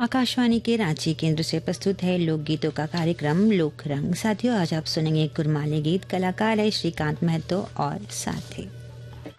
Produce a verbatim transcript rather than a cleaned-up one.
आकाशवाणी के रांची केंद्र से प्रस्तुत है लोकगीतों का कार्यक्रम लोक रंग। साथियों, आज आप सुनेंगे गुरमाली गीत। कलाकार है श्रीकांत महतो और साथी।